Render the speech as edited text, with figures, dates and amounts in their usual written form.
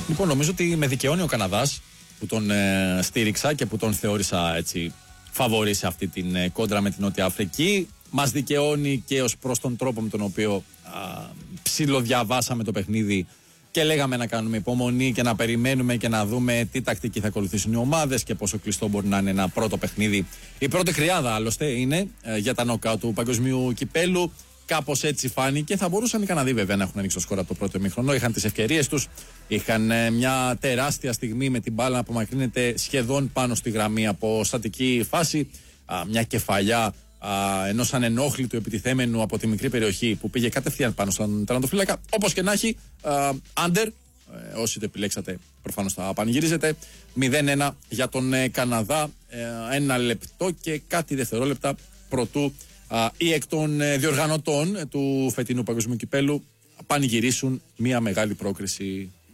Λοιπόν, νομίζω ότι με δικαιώνει ο Καναδάς που τον στήριξα και που τον θεώρησα έτσι φαβορί σε αυτή την κόντρα με την Νότια Αφρική. Μας δικαιώνει και ως προς τον τρόπο με τον οποίο ψιλοδιαβάσαμε το παιχνίδι και λέγαμε να κάνουμε υπομονή και να περιμένουμε και να δούμε τι τακτική θα ακολουθήσουν οι ομάδες και πόσο κλειστό μπορεί να είναι ένα πρώτο παιχνίδι. Η πρώτη χρειάδα άλλωστε είναι για τα νοκάουτ του Παγκοσμίου Κυπέλου. Κάπως έτσι φάνηκε. Θα μπορούσαν οι Καναδοί βέβαια να έχουν ανοίξει το σκορ από το πρώτο ημίχρονο. Είχαν τις ευκαιρίες τους. Είχαν μια τεράστια στιγμή με την μπάλα να απομακρύνεται σχεδόν πάνω στη γραμμή από στατική φάση. Μια κεφαλιά ενός ανενόχλητου επιτιθέμενου από τη μικρή περιοχή που πήγε κατευθείαν πάνω στον τερματοφύλακα. Όπως και να έχει, under. Όσοι το επιλέξατε, προφανώς θα πανηγυρίζετε. 0-1 για τον Καναδά. 1 λεπτό και κάτι δευτερόλεπτα προτού ή εκ των διοργανωτών του φετινού Παγκοσμίου Κυπέλου πανηγυρίσουν μια μεγάλη πρόκριση